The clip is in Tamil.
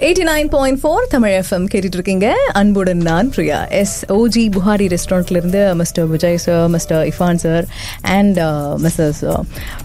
89.4 தமிழ் எஃப்எம் கேட்டுட்டு இருக்கீங்க. அன்புடன் நான் பிரியா. ஓஜி புகாரி ரெஸ்டாரண்ட்ல இருந்து mister Vijay sir, mister இஃபான் sir and Mrs